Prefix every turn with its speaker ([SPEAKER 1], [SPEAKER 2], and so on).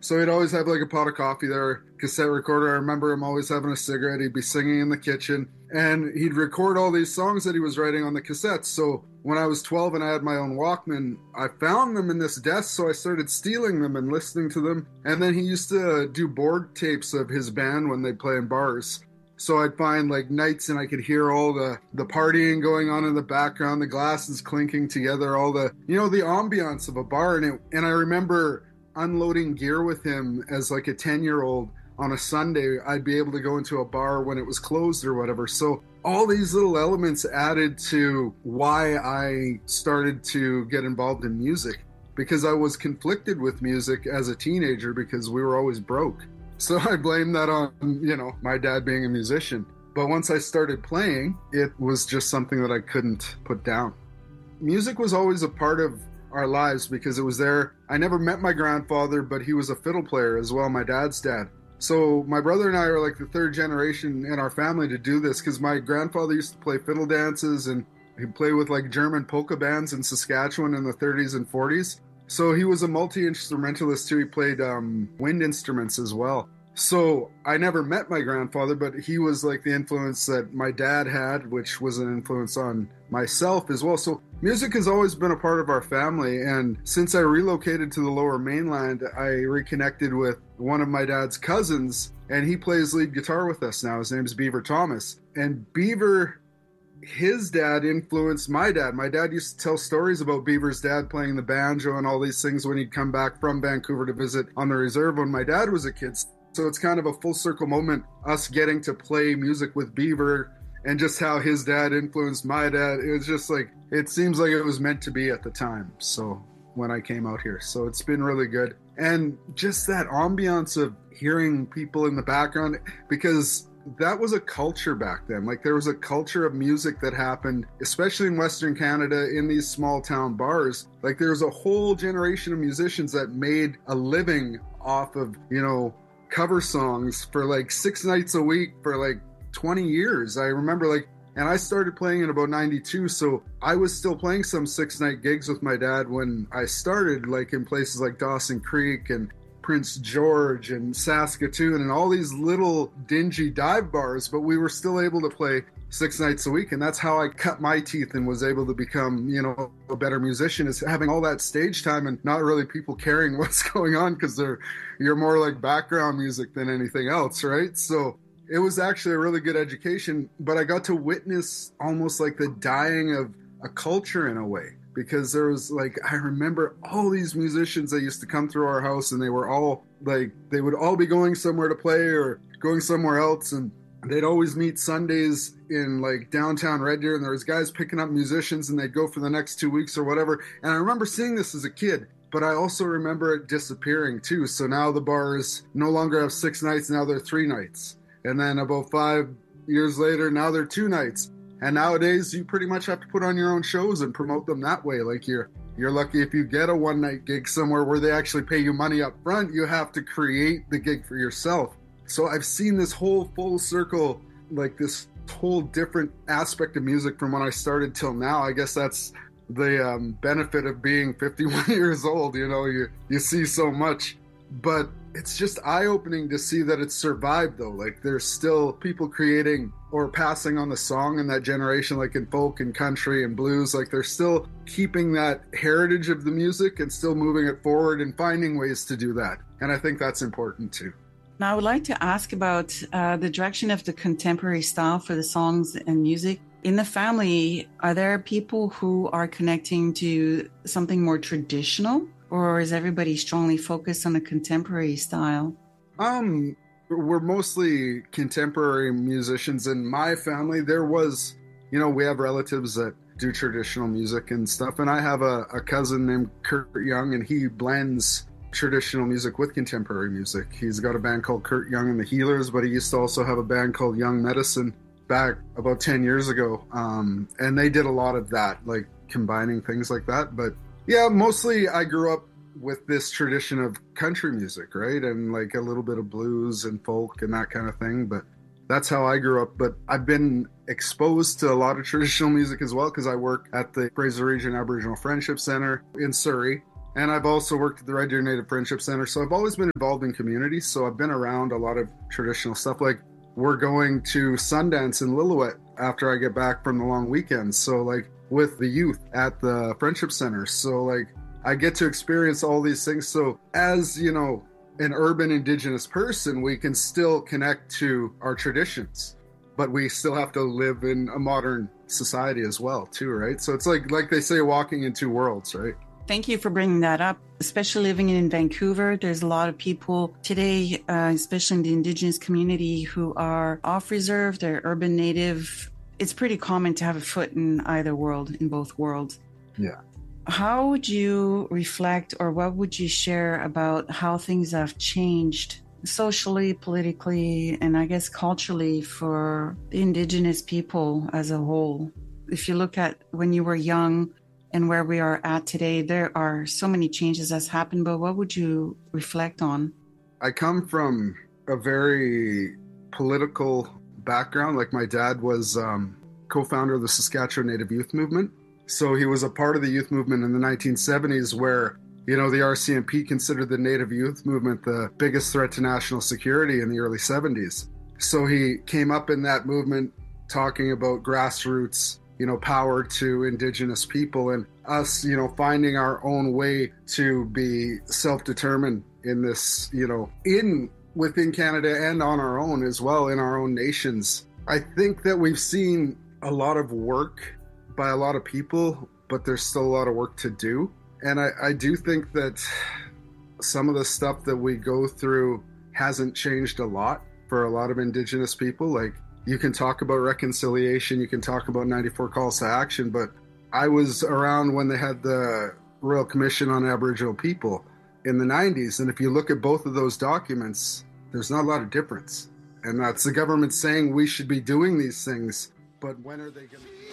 [SPEAKER 1] So he'd always have like a pot of coffee there, cassette recorder. I remember him always having a cigarette. He'd be singing in the kitchen and he'd record all these songs that he was writing on the cassettes. So when I was 12 and I had my own Walkman, I found them in this desk. So I started stealing them and listening to them. And then he used to do board tapes of his band when they play in bars. So I'd find like nights and I could hear all the partying going on in the background, the glasses clinking together, all the, the ambiance of a bar. And I remember unloading gear with him as like a 10-year-old on a Sunday. I'd be able to go into a bar when it was closed or whatever. So all these little elements added to why I started to get involved in music, because I was conflicted with music as a teenager because we were always broke. So I blame that on, my dad being a musician. But once I started playing, it was just something that I couldn't put down. Music was always a part of our lives because it was there. I never met my grandfather, but he was a fiddle player as well, my dad's dad. So my brother and I are like the third generation in our family to do this, because my grandfather used to play fiddle dances and he'd play with like German polka bands in Saskatchewan in the 30s and 40s. So he was a multi-instrumentalist too. He played wind instruments as well. So I never met my grandfather, but he was like the influence that my dad had, which was an influence on myself as well. So music has always been a part of our family. And since I relocated to the Lower Mainland, I reconnected with one of my dad's cousins, and he plays lead guitar with us now. His name's Beaver Thomas. And Beaver, his dad influenced my dad. My dad used to tell stories about Beaver's dad playing the banjo and all these things when he'd come back from Vancouver to visit on the reserve when my dad was a kid. So it's kind of a full circle moment, us getting to play music with Beaver and just how his dad influenced my dad. It was just like, it seems like it was meant to be at the time. So when I came out here, so it's been really good. And just that ambiance of hearing people in the background, because that was a culture back then. Like there was a culture of music that happened, especially in Western Canada, in these small town bars. Like there was a whole generation of musicians that made a living off of, cover songs for like 6 nights a week for like 20 years. I remember and I started playing in about 92. So I was still playing some 6-night gigs with my dad when I started, like in places like Dawson Creek and Prince George and Saskatoon and all these little dingy dive bars, but we were still able to play 6 nights a week. And that's how I cut my teeth and was able to become, a better musician, is having all that stage time and not really people caring what's going on, because you're more like background music than anything else, right? So it was actually a really good education, but I got to witness almost like the dying of a culture in a way. Because there was I remember all these musicians that used to come through our house, and they were all they would all be going somewhere to play or going somewhere else. And they'd always meet Sundays in downtown Red Deer, and there was guys picking up musicians, and they'd go for the next 2 weeks or whatever. And I remember seeing this as a kid, but I also remember it disappearing too. So now the bars no longer have 6 nights, now they're 3 nights. And then about 5 years later, now they're 2 nights. And nowadays, you pretty much have to put on your own shows and promote them that way. Like you're lucky if you get a 1-night gig somewhere where they actually pay you money up front. You have to create the gig for yourself. So I've seen this whole full circle, this whole different aspect of music from when I started till now. I guess that's the benefit of being 51 years old. You see so much. But it's just eye-opening to see that it's survived, though. There's still people creating or passing on the song in that generation, like in folk and country and blues. They're still keeping that heritage of the music and still moving it forward and finding ways to do that. And I think that's important, too.
[SPEAKER 2] Now, I would like to ask about the direction of the contemporary style for the songs and music. In the family, are there people who are connecting to something more traditional? Or is everybody strongly focused on the contemporary style?
[SPEAKER 1] We're mostly contemporary musicians in my family. There was, we have relatives that do traditional music and stuff. And I have a cousin named Kurt Young, and he blends traditional music with contemporary music. He's got a band called Kurt Young and the Healers, but he used to also have a band called Young Medicine back about 10 years ago. And they did a lot of that, combining things like that. But yeah, mostly I grew up with this tradition of country music, right? And a little bit of blues and folk and that kind of thing. But that's how I grew up. But I've been exposed to a lot of traditional music as well, because I work at the Fraser Region Aboriginal Friendship Center in Surrey. And I've also worked at the Red Deer Native Friendship Center. So I've always been involved in communities. So I've been around a lot of traditional stuff. Like we're going to Sundance in Lillooet after I get back from the long weekend. So like with the youth at the Friendship Center. So like I get to experience all these things. So as, you know, an urban Indigenous person, we can still connect to our traditions, but we still have to live in a modern society as well too, right? So it's like they say, walking in two worlds, right?
[SPEAKER 2] Thank you for bringing that up. Especially living in Vancouver, there's a lot of people today, especially in the Indigenous community, who are off reserve, they're urban native. It's pretty common to have a foot in either world, in both worlds.
[SPEAKER 1] Yeah.
[SPEAKER 2] How would you reflect, or what would you share about how things have changed socially, politically, and I guess culturally for the Indigenous people as a whole? If you look at when you were young and where we are at today, there are so many changes that's happened, but what would you reflect on?
[SPEAKER 1] I come from a very political background. Like my dad was co-founder of the Saskatchewan Native Youth Movement. So he was a part of the youth movement in the 1970s where, you know, the RCMP considered the Native Youth Movement the biggest threat to national security in the early 70s. So he came up in that movement talking about grassroots, you know, power to Indigenous people and us, you know, finding our own way to be self-determined in this, you know, within Canada and on our own as well, in our own nations. I think that we've seen a lot of work by a lot of people, but there's still a lot of work to do. And I do think that some of the stuff that we go through hasn't changed a lot for a lot of Indigenous people. Like, you can talk about reconciliation, you can talk about 94 calls to action, but I was around when they had the Royal Commission on Aboriginal People in the 90s. And if you look at both of those documents, there's not a lot of difference. And that's the government saying we should be doing these things, but when are they going to do it?